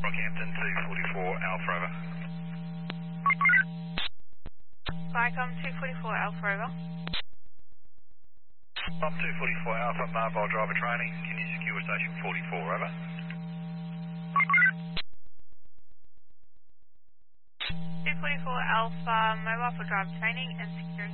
Rockhampton 244 Alpha over. Vicom 244 Alpha over. Tom 244 Alpha, mobile driver training. Can you secure station 44 over? 244 Alpha, mobile for driver training and security.